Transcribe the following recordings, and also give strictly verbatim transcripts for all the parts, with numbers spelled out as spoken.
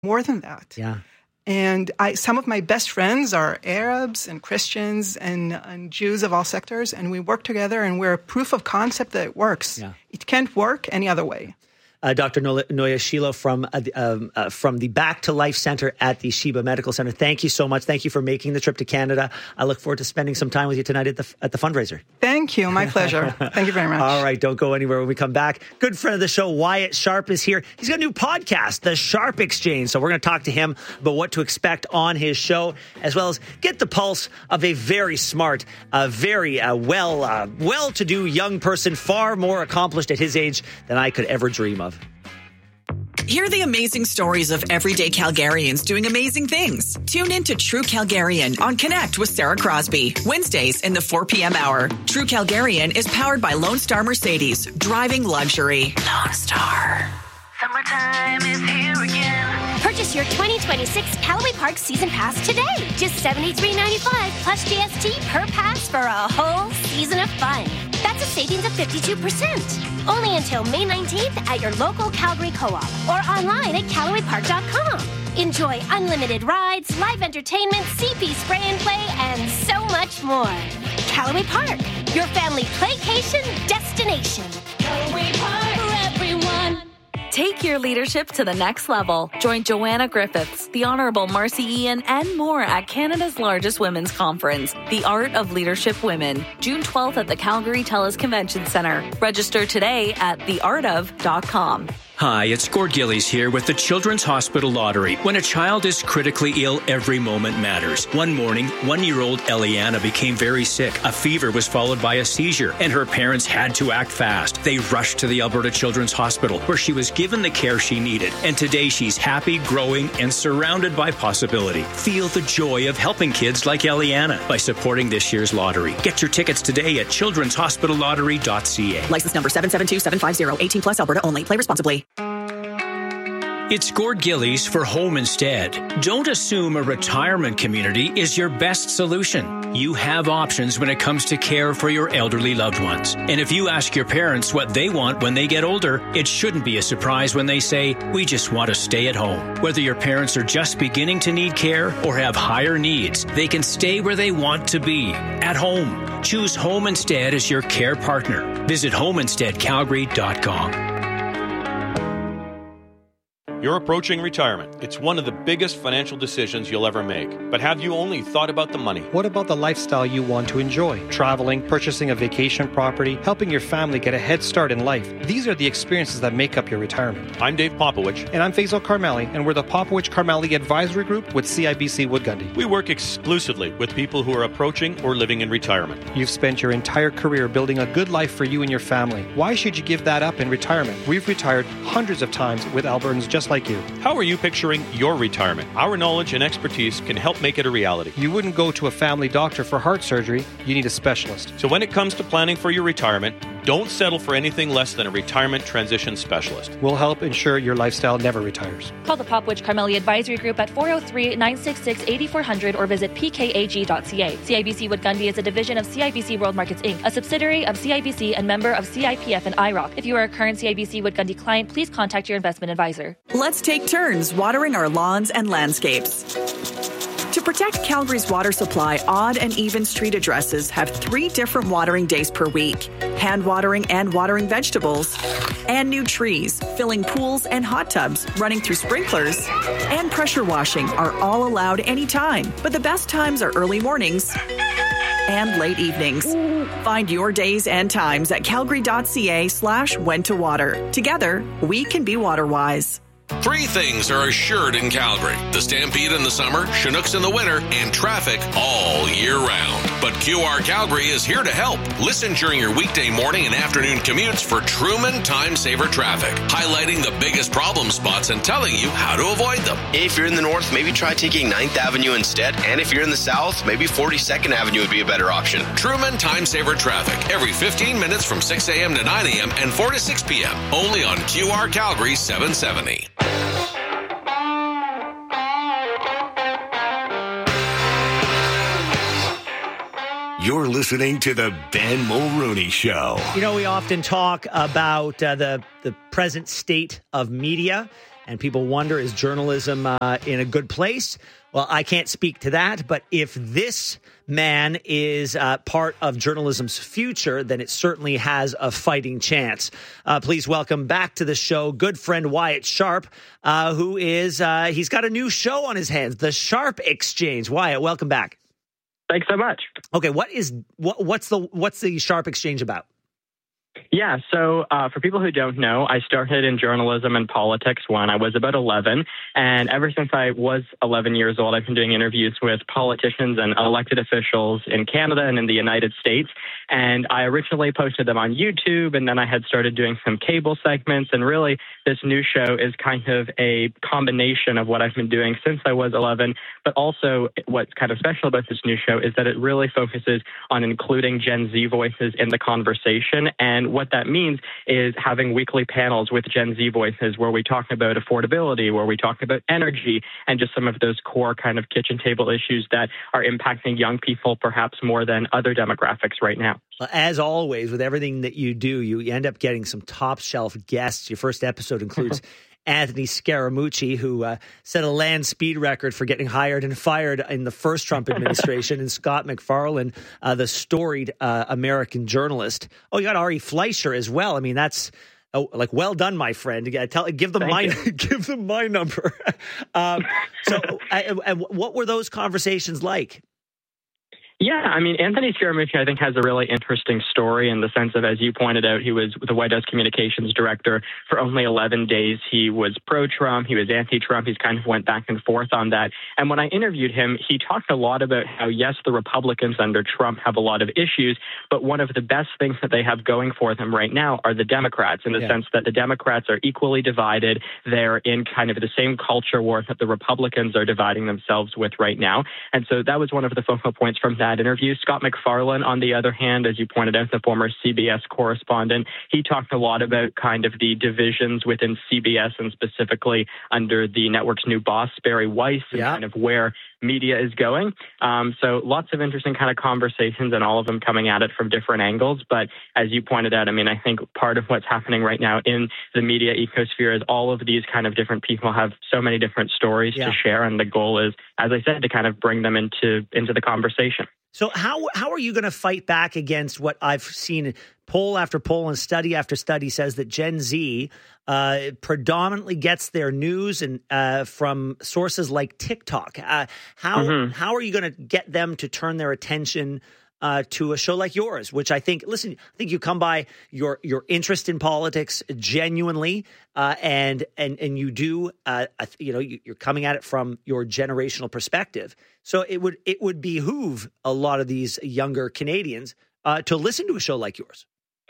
more than that. Yeah. And I, some of my best friends are Arabs and Christians and, and Jews of all sectors, and we work together, and we're a proof of concept that it works. Yeah. It can't work any other way. Uh, Doctor Noya Shilo from uh, um, uh, from the Back to Life Center at the Sheba Medical Center. Thank you so much. Thank you for making the trip to Canada. I look forward to spending some time with you tonight at the at the fundraiser. Thank you. My pleasure. Thank you very much. All right. Don't go anywhere when we come back. Good friend of the show, Wyatt Sharp, is here. He's got a new podcast, The Sharp Exchange. So we're going to talk to him about what to expect on his show, as well as get the pulse of a very smart, uh, very uh, well, uh, well-to-do young person, far more accomplished at his age than I could ever dream of. Hear the amazing stories of everyday Calgarians doing amazing things. Tune in to True Calgarian on Connect with Sarah Crosby. Wednesdays in the four p.m. hour. True Calgarian is powered by Lone Star Mercedes. Driving luxury. Lone Star. Summertime is here again. Purchase your twenty twenty-six Callaway Park Season Pass today. Just seventy-three ninety-five plus G S T per pass for a whole season of fun. That's a savings of fifty-two percent. Only until May nineteenth at your local Calgary Co-op or online at Callaway Park dot com. Enjoy unlimited rides, live entertainment, C P spray and play, and so much more. Callaway Park, your family playcation destination. Callaway Park for everyone. Take your leadership to the next level. Join Joanna Griffiths, the Honourable Marcy Ian, and more at Canada's largest women's conference, The Art of Leadership Women, June twelfth at the Calgary TELUS Convention Centre. Register today at the art of dot com. Hi, it's Gord Gillies here with the Children's Hospital Lottery. When a child is critically ill, every moment matters. One morning, one-year-old Eliana became very sick. A fever was followed by a seizure, and her parents had to act fast. They rushed to the Alberta Children's Hospital, where she was given the care she needed. And today, she's happy, growing, and surrounded by possibility. Feel the joy of helping kids like Eliana by supporting this year's lottery. Get your tickets today at children's hospital lottery dot c a. License number seven seven two seven five zero. eighteen plus Alberta only. Play responsibly. It's Gord Gillies for Home Instead. Don't assume a retirement community is your best solution. You have options when it comes to care for your elderly loved ones. And if you ask your parents what they want when they get older, it shouldn't be a surprise when they say, we just want to stay at home. Whether your parents are just beginning to need care or have higher needs, they can stay where they want to be, at home. Choose Home Instead as your care partner. Visit home instead calgary dot com. You're approaching retirement. It's one of the biggest financial decisions you'll ever make. But have you only thought about the money? What about the lifestyle you want to enjoy? Traveling, purchasing a vacation property, helping your family get a head start in life. These are the experiences that make up your retirement. I'm Dave Popowich. And I'm Faisal Karmali, and we're the Popowich Karmali Advisory Group with C I B C Wood Gundy. We work exclusively with people who are approaching or living in retirement. You've spent your entire career building a good life for you and your family. Why should you give that up in retirement? We've retired hundreds of times with Albertans just like you. How are you picturing your retirement? Our knowledge and expertise can help make it a reality. You wouldn't go to a family doctor for heart surgery. You need a specialist. So when it comes to planning for your retirement, don't settle for anything less than a retirement transition specialist. We'll help ensure your lifestyle never retires. Call the Popowich Karmali Advisory Group at four oh three, nine six six, eight four zero zero or visit p k a g dot c a. C I B C Wood Gundy is a division of C I B C World Markets Incorporated, a subsidiary of C I B C and member of C I P F and I R O C. If you are a current C I B C Wood Gundy client, please contact your investment advisor. Let's take turns watering our lawns and landscapes. To protect Calgary's water supply, odd and even street addresses have three different watering days per week. Hand watering and watering vegetables, and new trees, filling pools and hot tubs, running through sprinklers, and pressure washing are all allowed anytime. But the best times are early mornings and late evenings. Find your days and times at calgary dot c a slash when to water. Together, we can be water-wise. Three things are assured in Calgary: the Stampede in the summer, Chinooks in the winter, and traffic all year round. But Q R Calgary is here to help. Listen during your weekday morning and afternoon commutes for Truman Time Saver Traffic, highlighting the biggest problem spots and telling you how to avoid them. If you're in the north, maybe try taking ninth Avenue instead. And if you're in the south, maybe forty-second Avenue would be a better option. Truman Time Saver Traffic, every fifteen minutes from six a.m. to nine a.m. and four to six p.m. Only on Q R Calgary seven seventy. You're listening to the Ben Mulroney Show. You know, we often talk about uh, the the present state of media and people wonder, is journalism uh, in a good place? Well, I can't speak to that, but if this man is uh, part of journalism's future, then it certainly has a fighting chance. Uh, please welcome back to the show, good friend Wyatt Sharp, uh, who is, uh, he's got a new show on his hands, The Sharp Exchange. Wyatt, welcome back. Thanks so much. Okay, what is what, what's the what's the Sharp Exchange about? Yeah, so uh, for people who don't know, I started in journalism and politics when I was about eleven. And ever since I was eleven years old, I've been doing interviews with politicians and elected officials in Canada and in the United States. And I originally posted them on YouTube, and then I had started doing some cable segments. And really, this new show is kind of a combination of what I've been doing since I was eleven. But also, what's kind of special about this new show is that it really focuses on including Gen Z voices in the conversation. And what that means is having weekly panels with Gen Z voices where we talk about affordability, where we talk about energy, and just some of those core kind of kitchen table issues that are impacting young people perhaps more than other demographics right now. As always, with everything that you do, you end up getting some top shelf guests. Your first episode includes Anthony Scaramucci, who uh, set a land speed record for getting hired and fired in the first Trump administration, and Scott MacFarlane, uh, the storied uh, American journalist. Oh, you got Ari Fleischer as well. I mean, that's oh, like well done, my friend. Tell, give them Thank my give them my number. um, so, I, I, what were those conversations like? Yeah, I mean, Anthony Scaramucci, I think, has a really interesting story in the sense of, as you pointed out, he was the White House communications director for only eleven days. He was pro-Trump. He was anti-Trump. He's kind of went back and forth on that. And when I interviewed him, he talked a lot about how, yes, the Republicans under Trump have a lot of issues, but one of the best things that they have going for them right now are the Democrats, in the yeah. sense that the Democrats are equally divided. They're in kind of the same culture war that the Republicans are dividing themselves with right now. And so that was one of the focal points from that interview. Scott MacFarlane, on the other hand, as you pointed out, the former C B S correspondent, he talked a lot about kind of the divisions within C B S and specifically under the network's new boss, Barry Weiss, and yeah. kind of where media is going. Um, so lots of interesting kind of conversations, and all of them coming at it from different angles. But as you pointed out, I mean, I think part of what's happening right now in the media ecosphere is all of these kind of different people have so many different stories yeah. to share. And the goal is, as I said, to kind of bring them into into the conversation. So how how are you going to fight back against what I've seen poll after poll and study after study says that Gen Z uh, predominantly gets their news and uh, from sources like TikTok? Uh, how mm-hmm. how are you going to get them to turn their attention Uh, to a show like yours, which I think, listen, I think you come by your your interest in politics genuinely, uh, and and and you do, uh, you know, you're coming at it from your generational perspective. So it would it would behoove a lot of these younger Canadians uh, to listen to a show like yours.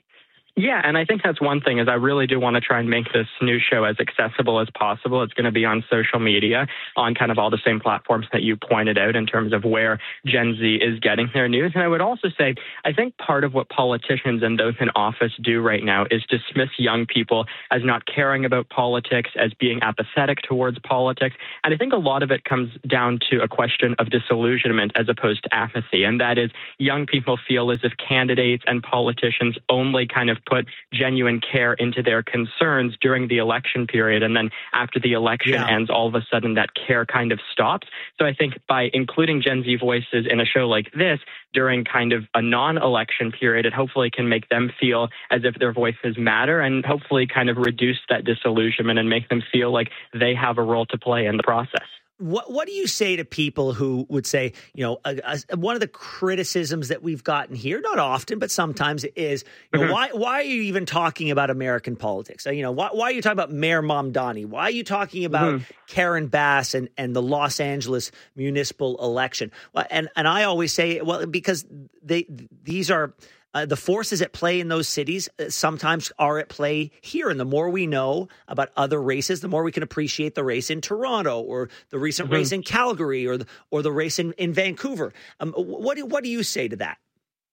Yeah, and I think that's one thing is I really do want to try and make this new show as accessible as possible. It's going to be on social media, on kind of all the same platforms that you pointed out in terms of where Gen Z is getting their news. And I would also say, I think part of what politicians and those in office do right now is dismiss young people as not caring about politics, as being apathetic towards politics. And I think a lot of it comes down to a question of disillusionment as opposed to apathy. And that is, young people feel as if candidates and politicians only kind of put genuine care into their concerns during the election period. And then after the election yeah. ends, all of a sudden that care kind of stops. So I think by including Gen Z voices in a show like this during kind of a non-election period, it hopefully can make them feel as if their voices matter and hopefully kind of reduce that disillusionment and make them feel like they have a role to play in the process. What what do you say to people who would say, you know, a, a, one of the criticisms that we've gotten here, not often, but sometimes is, you know, mm-hmm. why why are you even talking about American politics? You know, why, why are you talking about Mayor Mamdani? Why are you talking about mm-hmm. Karen Bass and, and the Los Angeles municipal election? Well, and, and I always say, well, because they these are... Uh, the forces at play in those cities uh, sometimes are at play here. And the more we know about other races, the more we can appreciate the race in Toronto or the recent mm-hmm. race in Calgary or the, or the race in, in Vancouver. Um, what, do, what do you say to that?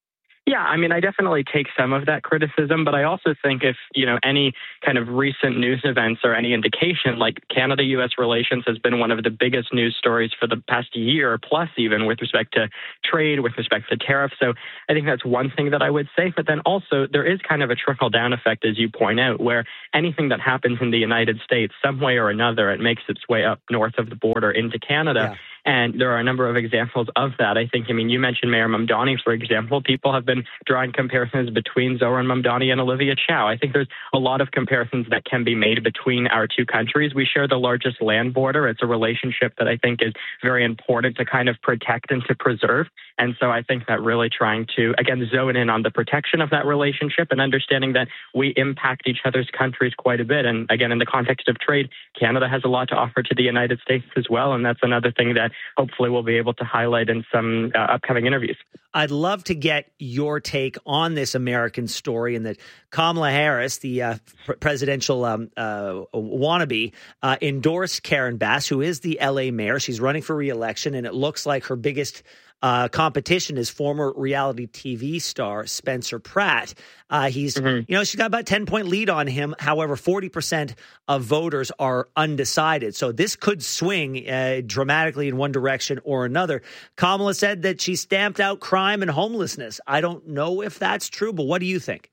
Yeah, I mean, I definitely take some of that criticism, but I also think if, you know, any kind of recent news events or any indication, like Canada-U S relations has been one of the biggest news stories for the past year plus even with respect to trade, with respect to tariffs. So I think that's one thing that I would say. But then also there is kind of a trickle-down effect, as you point out, where anything that happens in the United States, some way or another, it makes its way up north of the border into Canada. Yeah. And there are a number of examples of that. I think, I mean, you mentioned Mayor Mamdani, for example. People have been drawing comparisons between Zohran Mamdani and Olivia Chow. I think there's a lot of comparisons that can be made between our two countries. We share the largest land border. It's a relationship that I think is very important to kind of protect and to preserve. And so I think that really trying to, again, zone in on the protection of that relationship and understanding that we impact each other's countries quite a bit. And again, in the context of trade, Canada has a lot to offer to the United States as well. And that's another thing that hopefully we'll be able to highlight in some uh, upcoming interviews. I'd love to get your take on this American story and that Kamala Harris, the uh, presidential um, uh, wannabe, uh, endorsed Karen Bass, who is the L A mayor. She's running for re-election, and it looks like her biggest Uh, competition is former reality T V star Spencer Pratt. Uh, he's, mm-hmm. you know, she's got about a ten point lead on him. However, forty percent of voters are undecided. So this could swing uh, dramatically in one direction or another. Kamala said that she stamped out crime and homelessness. I don't know if that's true, but what do you think?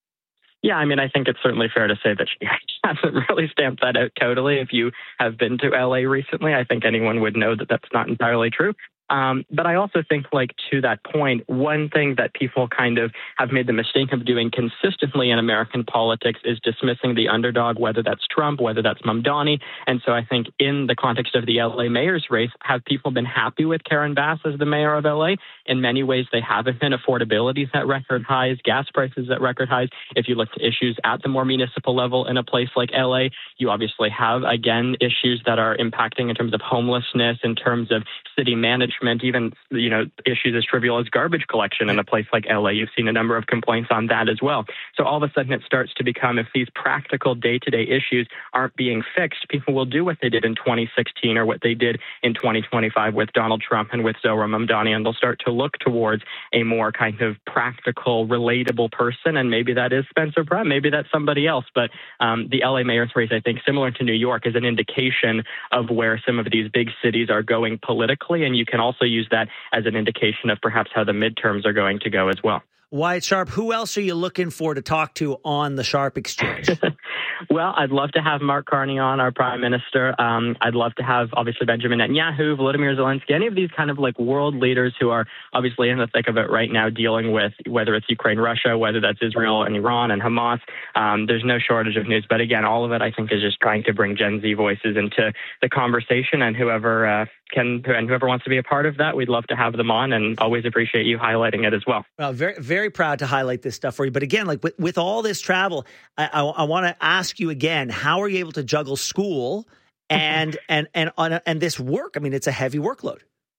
Yeah, I mean, I think it's certainly fair to say that she hasn't really stamped that out totally. If you have been to L A recently, I think anyone would know that that's not entirely true. Um, but I also think, like, to that point, one thing that people kind of have made the mistake of doing consistently in American politics is dismissing the underdog, whether that's Trump, whether that's Mamdani. And so I think in the context of the L A mayor's race, have people been happy with Karen Bass as the mayor of L A? In many ways, they haven't been. Affordability is at record highs, gas prices at record highs. If you look to issues at the more municipal level in a place like L A, you obviously have, again, issues that are impacting in terms of homelessness, in terms of city management, even, you know, issues as trivial as garbage collection in a place like L A. You've seen a number of complaints on that as well. So all of a sudden it starts to become, if these practical day-to-day issues aren't being fixed, people will do what they did in twenty sixteen or what they did in twenty twenty-five with Donald Trump and with Zohran Mamdani, and they'll start to look towards a more kind of practical, relatable person. And maybe that is Spencer Pratt, maybe that's somebody else. But um, the L A mayor's race, I think, similar to New York, is an indication of where some of these big cities are going politically. And you can also use that as an indication of perhaps how the midterms are going to go as well. Wyatt Sharp, who else are you looking for to talk to on the Sharp Exchange? Well, I'd love to have Mark Carney on, our prime minister. Um, I'd love to have, obviously, Benjamin Netanyahu, Volodymyr Zelensky, any of these kind of like world leaders who are obviously in the thick of it right now, dealing with whether it's Ukraine, Russia, whether that's Israel and Iran and Hamas. Um, there's no shortage of news. But again, all of it, I think, is just trying to bring Gen Z voices into the conversation. And whoever uh, can and whoever wants to be a part of that, we'd love to have them on, and always appreciate you highlighting it as well. Well, very, very proud to highlight this stuff for you. But again, like with, with all this travel, I, I, I want to ask you again, how are you able to juggle school and and and and, and this work? I mean, it's a heavy workload.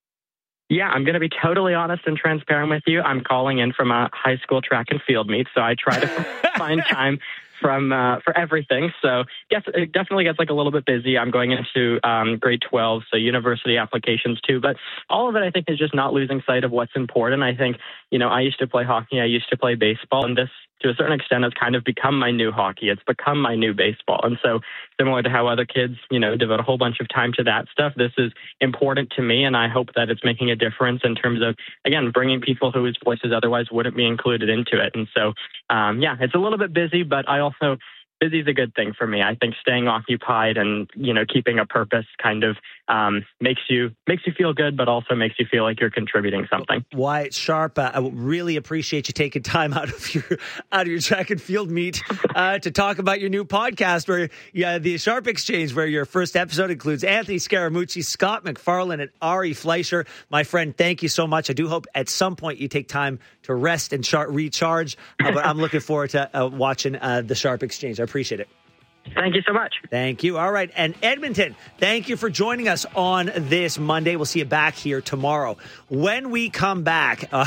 Yeah, I'm going to be totally honest and transparent with you. I'm calling in from a high school track and field meet, so I try to find time from uh, for everything. So yes, it definitely gets like a little bit busy. I'm going into um, grade twelve, so university applications too. But all of it, I think, is just not losing sight of what's important. I think, you know, I used to play hockey. I used to play baseball, and this, to a certain extent, has kind of become my new hockey. It's become my new baseball. And so similar to how other kids, you know, devote a whole bunch of time to that stuff, this is important to me. And I hope that it's making a difference in terms of, again, bringing people whose voices otherwise wouldn't be included into it. And so, um, yeah, it's a little bit busy, but I also... busy is a good thing for me. I think staying occupied and, you know, keeping a purpose kind of um, makes you makes you feel good, but also makes you feel like you're contributing something. Wyatt Sharp, uh, I really appreciate you taking time out of your out of your track and field meet uh, to talk about your new podcast, where yeah, the Sharp Exchange, where your first episode includes Anthony Scaramucci, Scott McFarlane, and Ari Fleischer. My friend, thank you so much. I do hope at some point you take time to rest and char- recharge, uh, but I'm looking forward to uh, watching uh, the Sharp Exchange. I appreciate it. Thank you so much. Thank you. All right. And Edmonton, thank you for joining us on this Monday. We'll see you back here tomorrow. When we come back, uh,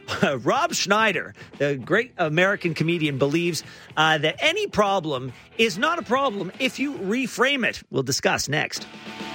Rob Schneider, the great American comedian, believes uh, that any problem is not a problem if you reframe it. We'll discuss next.